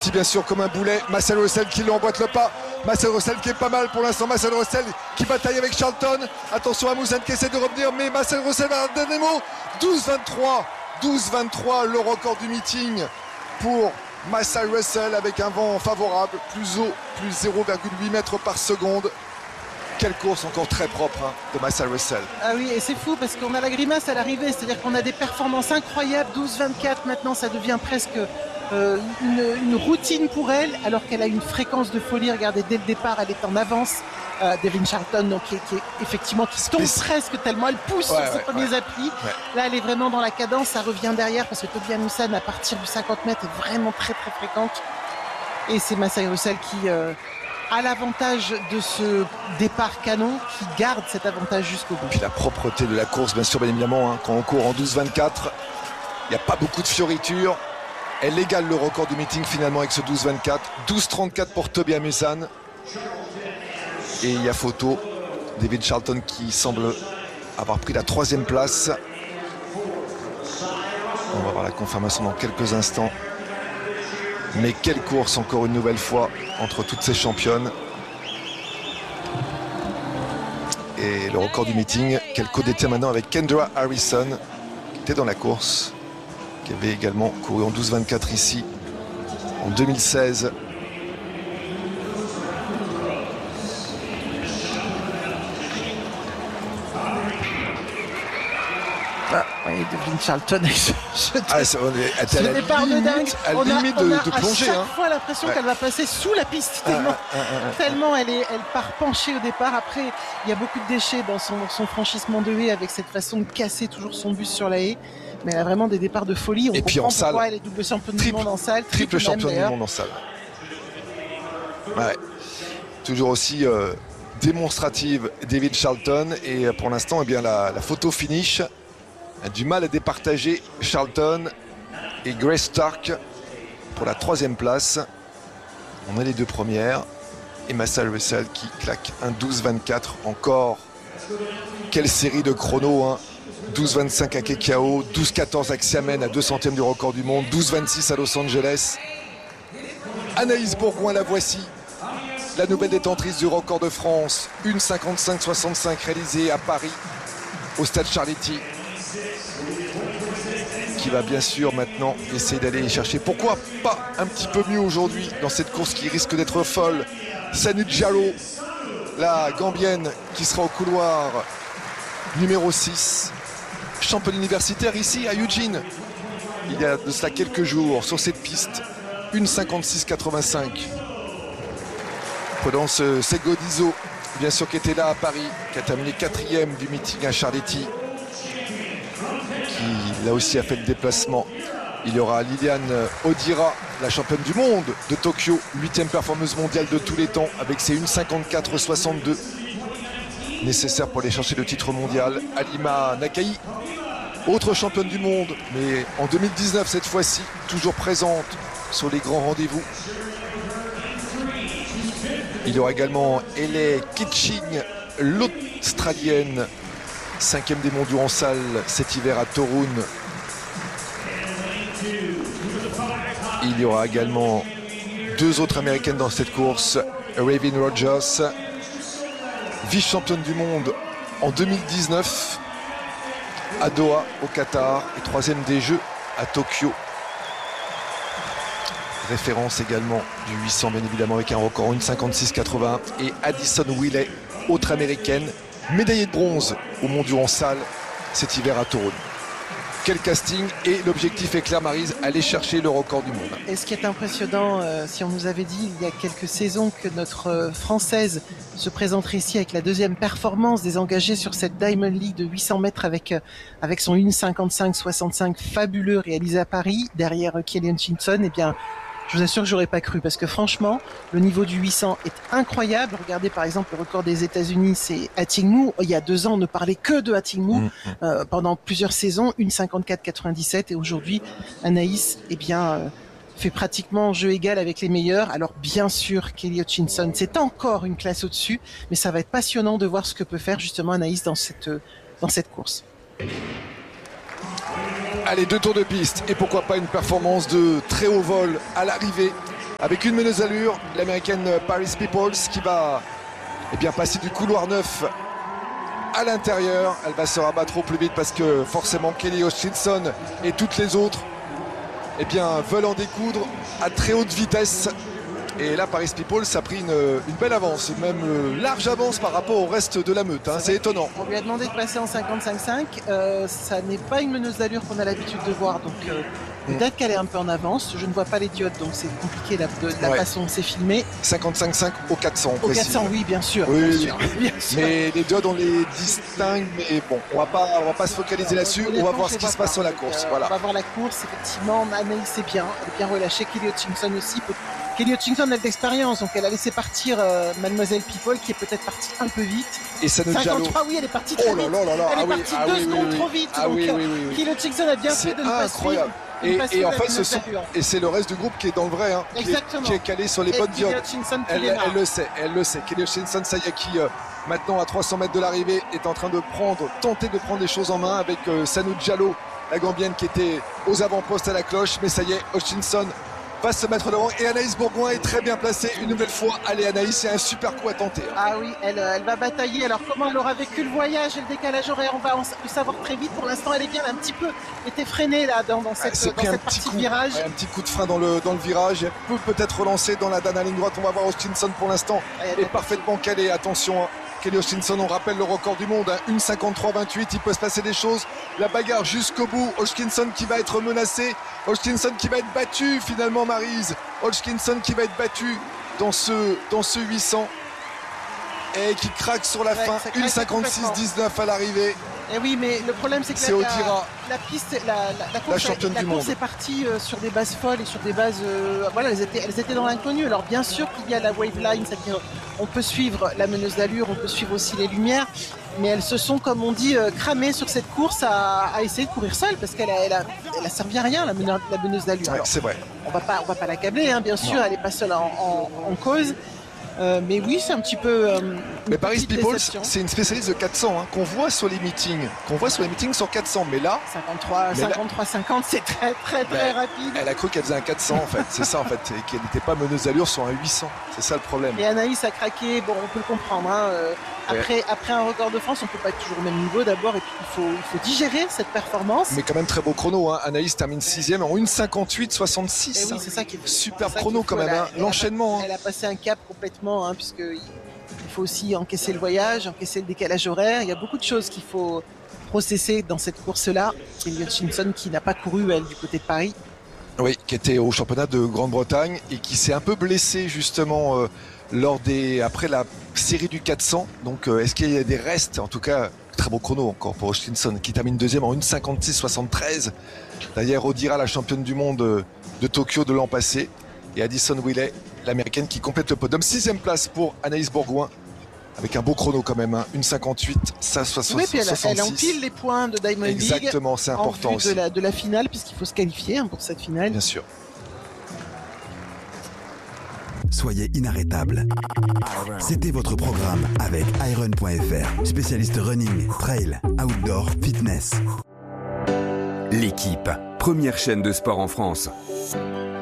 parti bien sûr comme un boulet. Marcel Russell qui lui emboîte le pas. Marcel Russell qui est pas mal pour l'instant. Marcel Russell qui bataille avec Charlton. Attention à Moussane qui essaie de revenir, mais Marcel Russell va un dernier mot. 12-23, le record du meeting pour Marcel Russell avec un vent favorable, plus haut, plus 0,8 mètres par seconde. Quelle course encore très propre de Marcel Russell. Ah oui, et c'est fou parce qu'on a la grimace à l'arrivée, c'est-à-dire qu'on a des performances incroyables, 12-24, maintenant ça devient presque une routine pour elle, alors qu'elle a une fréquence de folie. Regardez, dès le départ, elle est en avance. Devin Charlton, donc, qui effectivement qui tombe presque tellement elle pousse sur ses premiers appuis. Là, elle est vraiment dans la cadence, ça revient derrière parce que Toby Amusan, à partir du 50 mètres, est vraiment très très fréquente. Et c'est Marcel Russell qui a l'avantage de ce départ canon, qui garde cet avantage jusqu'au bout. Et puis la propreté de la course, bien sûr, bien évidemment, quand on court en 12-24, il n'y a pas beaucoup de fioritures. Elle égale le record du meeting finalement avec ce 12-24. 12-34 pour Toby Amusan. Et il y a photo, David Charlton qui semble avoir pris la 3e place. On va voir la confirmation dans quelques instants. Mais quelle course encore une nouvelle fois entre toutes ces championnes. Et le record du meeting qu'elle co-détient maintenant avec Kendra Harrison qui était dans la course, qui avait également couru en 12-24 ici en 2016. Devin Charlton ce départ de dingue. On a de plonger, à chaque fois l'impression qu'elle va passer sous la piste tellement elle part penchée au départ. Après il y a beaucoup de déchets dans son franchissement de haie avec cette façon de casser toujours son bus sur la haie, mais elle a vraiment des départs de folie. Et puis en salle, elle est double championne du monde en salle, triple championne du monde en salle. Toujours aussi démonstrative David Charlton. Et pour l'instant, eh bien, la photo finish a du mal à départager Charlton et Grace Stark pour la 3e place. On a les 2 premières. Et Marcel Russell qui claque un 12-24 encore. Quelle série de chronos, 12-25 à Kekao, 12-14 à Xiamen à 2 centièmes du record du monde, 12-26 à Los Angeles. Anaïs Bourgoin, la voici. La nouvelle détentrice du record de France, 1,55-65 réalisée à Paris, au stade Charletti, qui va bien sûr maintenant essayer d'aller chercher, pourquoi pas un petit peu mieux aujourd'hui dans cette course qui risque d'être folle. Sanu Diallo, la Gambienne qui sera au couloir numéro 6, championne universitaire ici à Eugene, il y a de cela quelques jours sur cette piste, 1,56-85. Prudence Segodizo, bien sûr, qui était là à Paris, qui a terminé 4e du meeting à Charletti, qui là aussi a fait le déplacement. Il y aura Liliane Odira, la championne du monde de Tokyo, 8e performeuse mondiale de tous les temps, avec ses 1,54-62 nécessaires pour aller chercher le titre mondial. Halima Nakai, autre championne du monde, mais en 2019 cette fois-ci, toujours présente sur les grands rendez-vous. Il y aura également Elle Kitching, l'Australienne, 5e des mondiaux en salle cet hiver à Torun. Il y aura également 2 autres américaines dans cette course. Raven Rogers, vice-championne du monde en 2019 à Doha au Qatar et 3e des Jeux à Tokyo. Référence également du 800 bien évidemment avec un record en 1,56-81. Et Addison Willey, autre américaine, médaillée de bronze aux mondiaux en salle cet hiver à Torun. Quel casting, et l'objectif est clair, Maryse, aller chercher le record du monde. Et ce qui est impressionnant, si on nous avait dit il y a quelques saisons que notre Française se présenterait ici avec la 2e performance des engagés sur cette Diamond League de 800 mètres avec son 1,55-65 fabuleux réalisé à Paris, derrière Kelly Hutchinson, eh bien, je vous assure que j'aurais pas cru, parce que franchement, le niveau du 800 est incroyable. Regardez par exemple le record des États-Unis, c'est Atingmu. Il y a 2 ans, on ne parlait que de Atingmu pendant plusieurs saisons, 1,54-97, et aujourd'hui, Anaïs, eh bien, fait pratiquement jeu égal avec les meilleurs. Alors bien sûr, Kelly Hutchinson, c'est encore une classe au-dessus, mais ça va être passionnant de voir ce que peut faire justement Anaïs dans cette course. Allez, 2 tours de piste et pourquoi pas une performance de très haut vol à l'arrivée avec une meneuse allure, l'américaine Paris Peoples qui va passer du couloir 9 à l'intérieur. Elle va se rabattre au plus vite parce que forcément Kelly Hutchinson et toutes les autres veulent en découdre à très haute vitesse. Et là, Paris Peoples a pris une belle avance, même large avance par rapport au reste de la meute. Hein. C'est étonnant. On lui a demandé de passer en 55-5. Ça n'est pas une meneuse d'allure qu'on a l'habitude de voir. Donc peut-être qu'elle est un peu en avance. Je ne vois pas les diodes, donc c'est compliqué de la façon dont c'est filmé. 55-5 au 400. Au 400, oui, bien sûr. Oui, bien sûr. Mais les diodes, on les distingue. Mais bon, on va pas se focaliser là-dessus. On va voir ce qui se passe sur la course. Voilà. On va voir la course. Effectivement, Anaïs c'est bien. Elle est bien relâchée. Kelly Hutchinson aussi. Kelly Hutchinson a de l'expérience, donc elle a laissé partir Mademoiselle People qui est peut-être partie un peu vite. Et Sanu Diallo. 53, oui, elle est partie très vite. Elle est partie 2 secondes trop vite. Kelly Hutchinson a bien fait de ne pas suivre. Et en fait, c'est le reste du groupe qui est dans le vrai, hein, qui est calé sur les bonnes diodes. Elle le sait. Kelly Hutchinson, ça y est, qui maintenant à 300 mètres de l'arrivée est en train de tenter de prendre les choses en main avec Sanu Diallo, la Gambienne qui était aux avant-postes à la cloche. Mais ça y est, Hutchinson va se mettre devant et Anaïs Bourgoin est très bien placée une nouvelle fois. Allez Anaïs, c'est un super coup à tenter. Ah oui, elle va batailler. Alors comment elle aura vécu le voyage et le décalage horaire, on va le savoir très vite. Pour l'instant, elle est bien, elle a un petit peu été freinée là dans cette partie de virage. Un petit coup de frein dans le virage. Elle peut-être relancer dans la dernière ligne droite. On va voir Hutchinson pour l'instant est parfaitement calé. Attention, Kelly Hutchinson, on rappelle le record du monde, 1,53,28, il peut se passer des choses. La bagarre jusqu'au bout. Hutchinson qui va être menacé. Hutchinson qui va être battu finalement, Maryse. Hutchinson qui va être battu dans ce 800 et qui craque sur la fin. 1,56,19 à l'arrivée. Et oui, mais le problème c'est que la piste, la course est partie sur des bases folles et sur des bases, elles étaient dans l'inconnu. Alors bien sûr qu'il y a la waveline, c'est-à-dire on peut suivre la meneuse d'allure, on peut suivre aussi les lumières, mais elles se sont, comme on dit, cramées sur cette course à essayer de courir seule parce qu'elle a servi à rien, la meneuse d'allure. Ouais, c'est vrai. On va pas l'accabler, hein, bien sûr, elle n'est pas seule en cause. Mais oui, c'est un petit peu. Mais Paris Peoples, c'est une spécialiste de 400 qu'on voit sur les meetings, sur 400. Mais là, 50, c'est très rapide. Elle a cru qu'elle faisait un 400 en fait, c'est ça en fait, et qu'elle n'était pas meneuse d'allure sur un 800. C'est ça le problème. Et Anaïs a craqué. Bon, on peut le comprendre. Hein. Après un record de France, on peut pas être toujours au même niveau d'abord, et puis il faut digérer cette performance. Mais quand même très beau chrono. Hein. Anaïs termine 6e en 1,58,66. Oui, c'est ça qui est super chrono quand même. L'enchaînement. Elle a passé un cap complètement, puisqu'il faut aussi encaisser le voyage, encaisser le décalage horaire. Il y a beaucoup de choses qu'il faut processer dans cette course-là. Kelly Hutchinson qui n'a pas couru, elle, du côté de Paris. Oui, qui était au championnat de Grande-Bretagne et qui s'est un peu blessé justement après la série du 400. Donc est-ce qu'il y a des restes? En tout cas, très beau chrono encore pour Hutchinson qui termine 2e en 1,56,73. D'ailleurs, Odira, la championne du monde de Tokyo de l'an passé. Et Addison Willey, l'américaine qui complète le podium. 6e place pour Anaïs Bourgoin. Avec un beau chrono quand même, 1,58, ça 66. Oui, puis elle empile les points de Diamond League. Exactement, c'est important aussi. De la finale, puisqu'il faut se qualifier pour cette finale. Bien sûr. Soyez inarrêtables. C'était votre programme avec Iron.fr, spécialiste running, trail, outdoor, fitness. L'équipe, première chaîne de sport en France.